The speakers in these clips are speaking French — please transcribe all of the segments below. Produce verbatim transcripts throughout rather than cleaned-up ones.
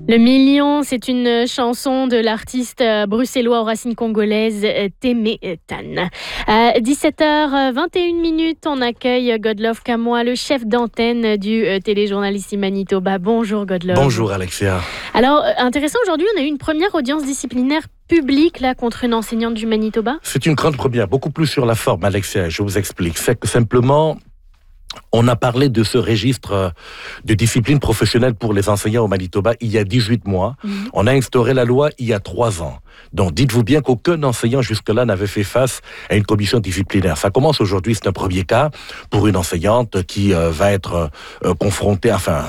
Le million, c'est une chanson de l'artiste bruxellois aux racines congolaises Témé Tan. À dix-sept heures vingt et une minutes, on accueille Godlove Kamoa, le chef d'antenne du téléjournaliste Manitoba. Bonjour Godlove. Bonjour Alexia. Alors, intéressant, aujourd'hui on a eu une première audience disciplinaire publique là, contre une enseignante du Manitoba. C'est une grande première, beaucoup plus sur la forme Alexia, je vous explique. C'est que simplement... On a parlé de ce registre de discipline professionnelle pour les enseignants au Manitoba il y a dix-huit mois. Mmh. On a instauré la loi il y a trois ans. Donc dites-vous bien qu'aucun enseignant jusque-là n'avait fait face à une commission disciplinaire. Ça commence aujourd'hui, c'est un premier cas pour une enseignante qui euh, va être euh, confrontée, enfin...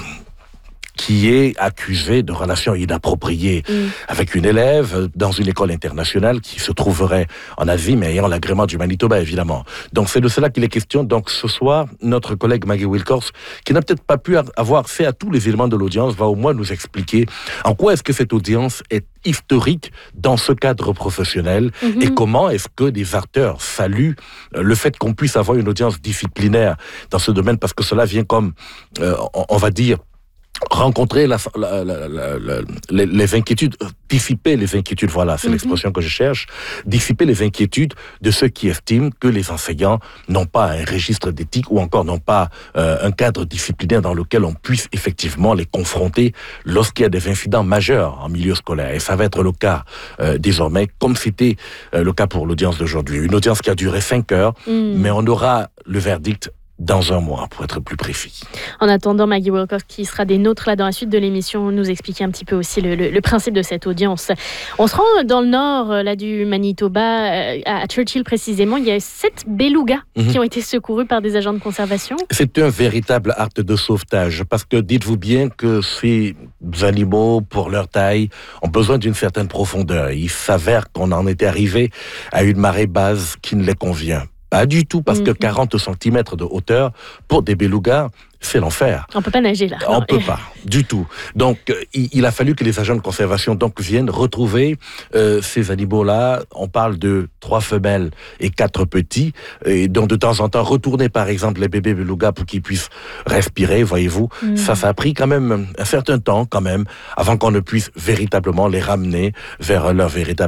qui est accusé de relations inappropriées mmh. avec une élève dans une école internationale qui se trouverait en Asie, mais ayant l'agrément du Manitoba, évidemment. Donc, c'est de cela qu'il est question. Donc, ce soir, notre collègue Maggie Wilcox, qui n'a peut-être pas pu avoir fait à tous les éléments de l'audience, va au moins nous expliquer en quoi est-ce que cette audience est historique dans ce cadre professionnel mmh. et comment est-ce que des acteurs saluent le fait qu'on puisse avoir une audience disciplinaire dans ce domaine, parce que cela vient comme, euh, on, on va dire, rencontrer la, la, la, la, la, les, les inquiétudes, dissiper les inquiétudes, voilà, c'est mm-hmm. l'expression que je cherche, dissiper les inquiétudes de ceux qui estiment que les enseignants n'ont pas un registre d'éthique ou encore n'ont pas euh, un cadre disciplinaire dans lequel on puisse effectivement les confronter lorsqu'il y a des incidents majeurs en milieu scolaire. Et ça va être le cas euh, désormais, comme c'était euh, le cas pour l'audience d'aujourd'hui. Une audience qui a duré cinq heures, mm. mais on aura le verdict dans un mois, pour être plus précis. En attendant, Maggie Wilcox, qui sera des nôtres là dans la suite de l'émission, nous expliquer un petit peu aussi le, le, le principe de cette audience. On se rend dans le nord là, du Manitoba, à Churchill précisément. Il y a sept belugas mm-hmm. qui ont été secourus par des agents de conservation. C'est un véritable acte de sauvetage, parce que dites-vous bien que ces animaux, pour leur taille, ont besoin d'une certaine profondeur. Il s'avère qu'on en était arrivé à une marée basse qui ne les convient pas du tout, parce mmh. que quarante centimètres de hauteur, pour des belugas, c'est l'enfer. On ne peut pas nager là. On ne peut pas, du tout. Donc, euh, il, il a fallu que les agents de conservation donc, viennent retrouver euh, ces animaux-là. On parle de trois femelles et quatre petits. Et donc, de temps en temps, retourner par exemple les bébés belugas pour qu'ils puissent respirer, voyez-vous. Mmh. Ça, ça a pris quand même un certain temps, quand même, avant qu'on ne puisse véritablement les ramener vers leur véritable